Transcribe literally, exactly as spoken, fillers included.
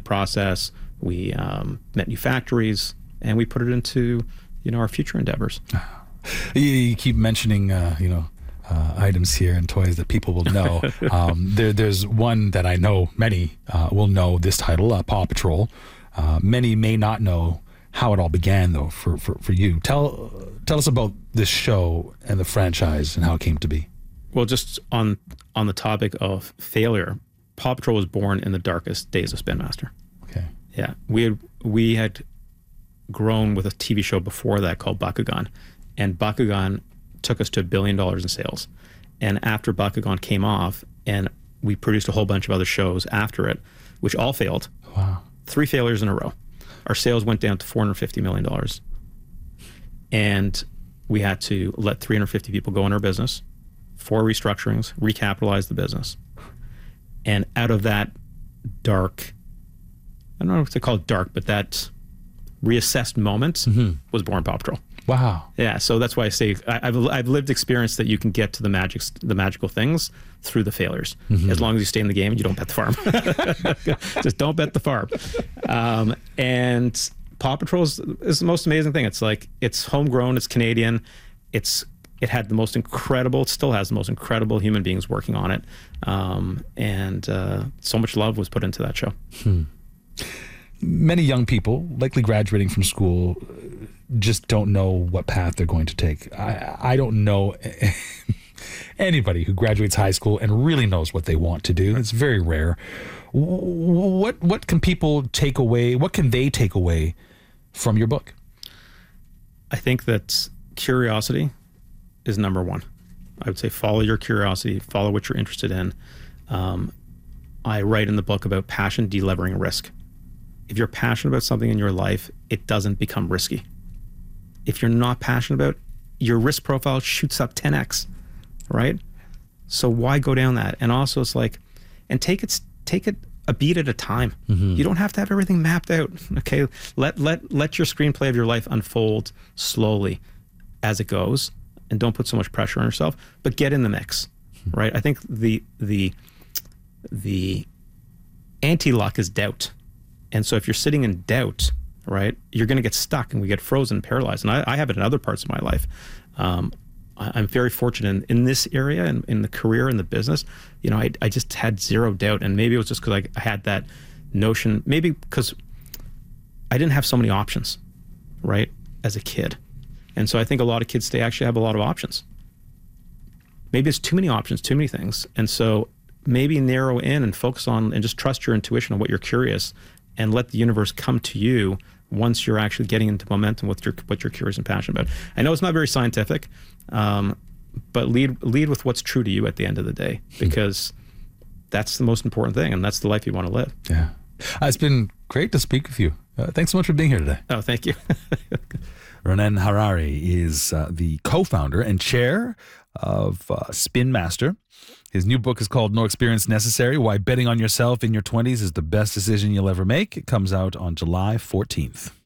process. We um, met new factories, and we put it into, you know, our future endeavors. You, you keep mentioning, uh, you know, uh, items here and toys that people will know. um, there, there's one that I know many uh, will know this title, uh, Paw Patrol. Uh, many may not know how it all began, though, for, for, for you. Tell tell us about this show and the franchise and how it came to be. Well, just on on the topic of failure, Paw Patrol was born in the darkest days of Spin Master. Okay. Yeah, we had, we had grown with a T V show before that called Bakugan, and Bakugan took us to a billion dollars in sales. And after Bakugan came off, and we produced a whole bunch of other shows after it, which all failed. Wow. Three failures in a row. Our sales went down to four hundred fifty million dollars. And we had to let three hundred fifty people go in our business, four restructurings, recapitalize the business. And out of that dark, I don't know what to call it dark, but that reassessed moment mm-hmm. was born Paw Patrol. Wow. Yeah, so that's why I say I, I've I've lived experience that you can get to the magic, the magical things through the failures. Mm-hmm. As long as you stay in the game and you don't bet the farm. Just don't bet the farm. Um, and Paw Patrol is, is the most amazing thing. It's like, it's homegrown, it's Canadian, it's it had the most incredible, it still has the most incredible human beings working on it. Um, and uh, so much love was put into that show. Hmm. Many young people, likely graduating from school, just don't know what path they're going to take. I, I don't know anybody who graduates high school and really knows what they want to do. It's very rare. What what can people take away? What can they take away from your book? I think that curiosity is number one. I would say follow your curiosity, follow what you're interested in. Um, I write in the book about passion delevering risk. If you're passionate about something in your life, it doesn't become risky. If you're not passionate about it, your risk profile shoots up ten x, right? So why go down that? And also it's like, and take it, take it a beat at a time. Mm-hmm. You don't have to have everything mapped out. Okay, let let let your screenplay of your life unfold slowly as it goes, and don't put so much pressure on yourself. But get in the mix, mm-hmm. right? I think the the the anti-luck is doubt, and so if you're sitting in doubt, right, you're going to get stuck, and we get frozen, paralyzed. And I, I have it in other parts of my life. Um, I, I'm very fortunate in, in this area and in, in the career and the business. You know, I, I just had zero doubt, and maybe it was just because I, I had that notion. Maybe because I didn't have so many options, right, as a kid. And so I think a lot of kids today actually have a lot of options. Maybe it's too many options, too many things. And so maybe narrow in and focus on and just trust your intuition on what you're curious, and let the universe come to you once you're actually getting into momentum with your, what you're curious and passionate about. I know it's not very scientific, um, but lead lead with what's true to you at the end of the day, because that's the most important thing, and that's the life you want to live. Yeah. Uh, it's been great to speak with you. Uh, thanks so much for being here today. Oh, thank you. Ronnen Harary is uh, the co-founder and chair of uh, Spin Master. His new book is called No Experience Necessary, Why Betting on Yourself in Your twenties is the Best Decision You'll Ever Make. It comes out on July fourteenth.